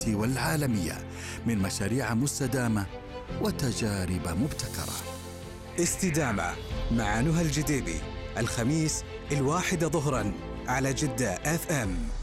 والعالمية من مشاريع مستدامة وتجارب مبتكرة. استدامة مع نهى الجديبي، الخميس 1 ظهرا على جدة FM.